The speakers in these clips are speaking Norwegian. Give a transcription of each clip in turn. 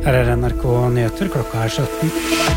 Her NRK Nyheter, klokka 17.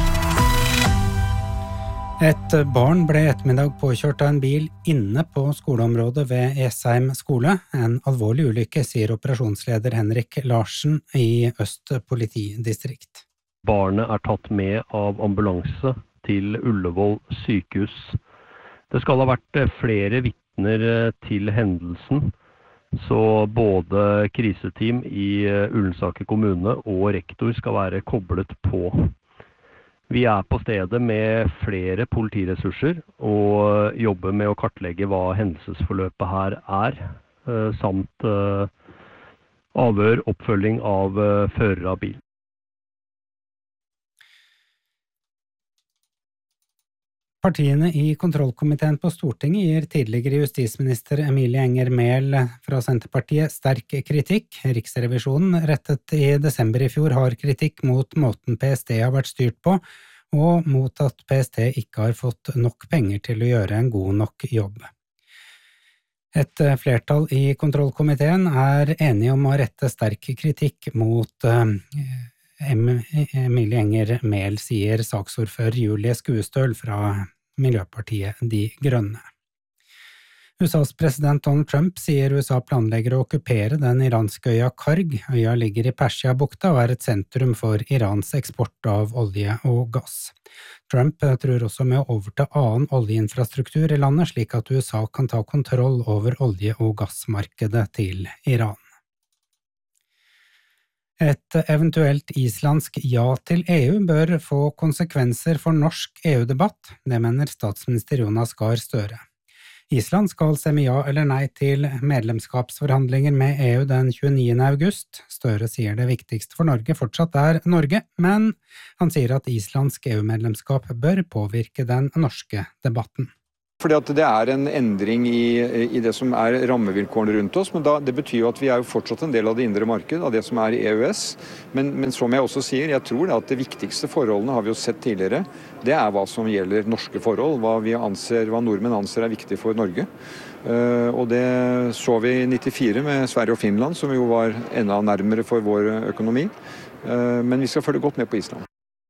Et barn ble ettermiddag påkjørt av en bil inne på skoleområdet ved Esheim skole. En alvorlig ulykke, sier operasjonsleder Henrik Larsen i Øst politidistrikt. Barnet tatt med av ambulanse til Ullevål sykehus. Det skal ha vært flere vitner til hendelsen. Så både kriseteam i Ullensaker kommune og rektor skal være koblet på. Vi på stedet med flere politiressurser og jobber med å kartlegge hva hendelsesforløpet her samt avhør, oppfølging av fører av bil. Partiene i kontrollkomiteen på Stortinget gir tidligere justisminister Emilie Enger Mehl fra Senterpartiet sterk kritikk. Riksrevisjonen rettet i desember i fjor hard kritikk mot måten PST har vært styrt på, og mot at PST ikke har fått nok penger til å gjøre en god nok jobb. Et flertall i kontrollkomiteen enige om å rette sterk kritikk mot Emilie Enger Mehl, sier saksordfører Julie Skuestøl fra Miljøpartiet De Grønne. USAs president Donald Trump sier USA planlegger å okkupere den iranske øya Karg. Øya ligger i Persia-bukta og et sentrum for Irans eksport av olje og gass. Trump tror også med å overta annen oljeinfrastruktur i landet, slik at USA kan ta kontroll over olje- og gassmarkedet til Iran. Et eventuelt islandsk ja til EU bør få konsekvenser for norsk EU-debatt, det mener statsminister Jonas Gahr Støre. Island skal stemme ja eller nei til medlemskapsforhandlinger med EU den 29. august. Støre sier det viktigste for Norge fortsatt Norge, men han sier at islandsk EU-medlemskap bør påvirke den norske debatten. Fordi at det en endring i det som rammevilkårene rundt oss, men det betyr jo at vi jo fortsatt en del av det indre marked, av det som i EØS. Men som jeg også sier, jeg tror at det viktigste forholdene har vi jo sett tidligere. Det hva som gjelder norske forhold, hva nordmenn anser viktig for Norge. Og det så vi i 94 med Sverige og Finland, som jo var enda nærmere for vår økonomi. Men vi skal følge godt med på Island.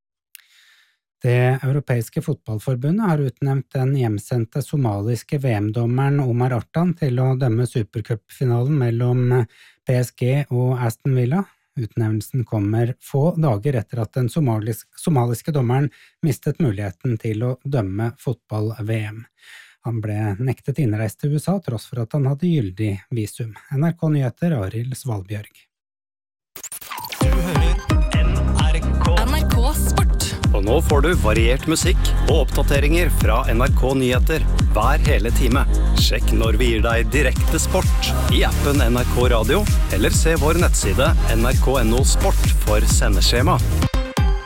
Det europeiske fotballforbundet har utnevnt den hjemsendte somaliske VM-dommeren Omar Artan til å dømme supercupfinalen mellom PSG og Aston Villa. Utnevnelsen kommer få dager etter at den somaliske dommeren mistet muligheten til å dømme fotball-VM. Han ble nektet innreist til USA tross for at han hadde gyldig visum. NRK Nyheter, Arild Svalbjørg. Du hører NRK Sport. Og nå får du variert musikk og oppdateringer fra NRK Nyheter hver hele time. Sjekk når vi gir deg direkte sport i appen NRK Radio, eller se vår nettside nrk.no sport for sendeskjema.